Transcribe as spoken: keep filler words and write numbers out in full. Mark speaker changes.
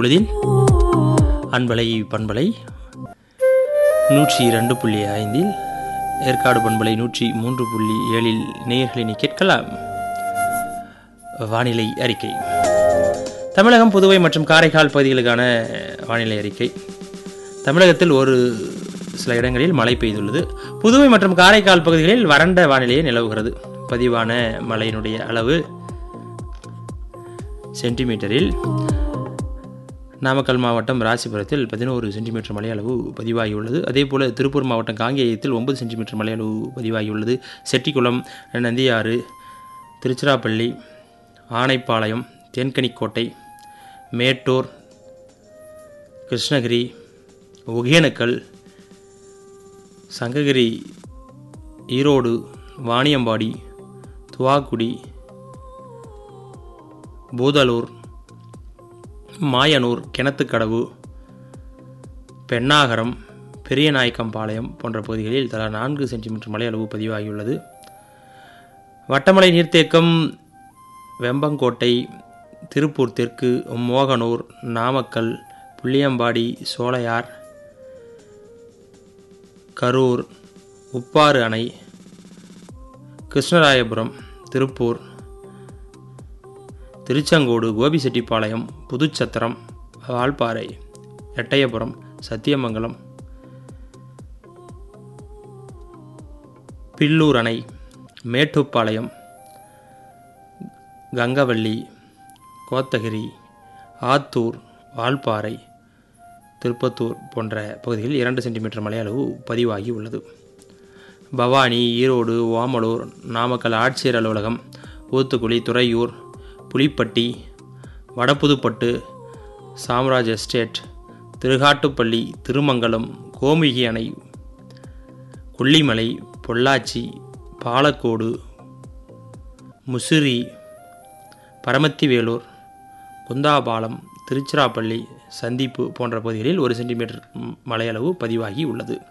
Speaker 1: இப்பொழுதில் அன்பலை பண்பலை நூற்றி இரண்டு புள்ளி ஐந்தில் ஏற்காடு பண்பலை நூற்றி மூன்று புள்ளி ஏழில் நேயர்களினை கேட்கலாம். வானிலை அறிக்கை. தமிழகம், புதுவை மற்றும் காரைக்கால் பகுதிகளுக்கான வானிலை அறிக்கை. தமிழகத்தில் ஒரு சில இடங்களில் மழை பெய்துள்ளது. புதுவை மற்றும் காரைக்கால் பகுதிகளில் வறண்ட வானிலையே நிலவுகிறது. பதிவான மழையினுடைய அளவு சென்டிமீட்டரில் நாமக்கல் மாவட்டம் ராசிபுரத்தில் பதினோரு சென்டிமீட்டர் மழை அளவு பதிவாகியுள்ளது. அதேபோல் திருப்பூர் மாவட்டம் காங்கேயத்தில் ஒன்பது சென்டிமீட்டர் மழை அளவு பதிவாகியுள்ளது. செட்டிக்குளம், நந்தியாறு, திருச்சிராப்பள்ளி, ஆனைப்பாளையம், தேன்கனிக்கோட்டை, மேட்டூர், கிருஷ்ணகிரி, ஒகேனக்கல், சங்ககிரி, ஈரோடு, வாணியம்பாடி, துவாக்குடி, பூதலூர், மாயனூர், கிணத்துக்கடவு, பெண்ணாகரம், பெரியநாயக்கம்பாளையம் போன்ற பகுதிகளில் தலா நான்கு சென்டிமீட்டர் மழை அளவு பதிவாகியுள்ளது. வட்டமலை நீர்த்தேக்கம், வெம்பங்கோட்டை, திருப்பூர் தெற்கு, மோகனூர், நாமக்கல், புள்ளியம்பாடி, சோலையார், கரூர், உப்பாறு அணை, கிருஷ்ணராயபுரம், திருப்பூர், திருச்செங்கோடு, கோபிசெட்டிப்பாளையம், புதுச்சத்திரம், வால்பாறை, எட்டயபுரம், சத்தியமங்கலம், பில்லூர் அணை, மேட்டுப்பாளையம், கங்கவள்ளி, கோத்தகிரி, ஆத்தூர், வால்பாறை, திருப்பத்தூர் போன்ற பகுதிகளில் இரண்டு சென்டிமீட்டர் மழை அளவு பதிவாகி உள்ளது. பவானி, ஈரோடு, ஓமலூர், நாமக்கல் ஆட்சியர் அலுவலகம், ஊத்துக்குளி, துறையூர், புலிப்பட்டி, வடப்புதுப்பட்டு, சாம்ராஜ் எஸ்டேட், திருகாட்டுப்பள்ளி, திருமங்கலம், கோமுகி அணை, கொல்லிமலை, பொள்ளாச்சி, பாலக்கோடு, முசிறி, பரமத்திவேலூர், குந்தாபாலம், திருச்சிராப்பள்ளி, சந்திப்பு போன்ற பகுதிகளில் ஒரு சென்டிமீட்டர் மழையளவு பதிவாகி உள்ளது.